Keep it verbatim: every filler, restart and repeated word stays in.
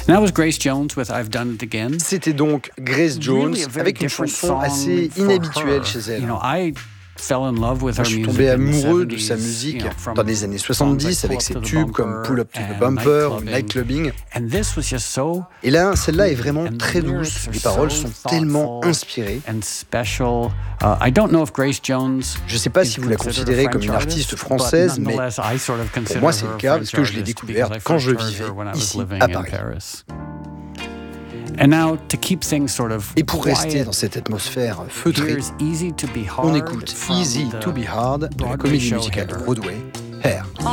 C'était donc Grace Jones avec une chanson assez inhabituelle chez elle. Moi, je suis tombé amoureux de sa musique dans les années soixante-dix avec ses tubes comme Pull Up to the Bumper ou Night Clubbing. Et là, celle-là est vraiment très douce. Les paroles sont tellement inspirées. Je ne sais pas si vous la considérez comme une artiste française, mais pour moi, c'est le cas parce que je l'ai découverte quand je vivais ici à Paris. Et pour rester dans cette atmosphère feutrée, on écoute Easy to be Hard de la comédie musicale de Broadway, Hair.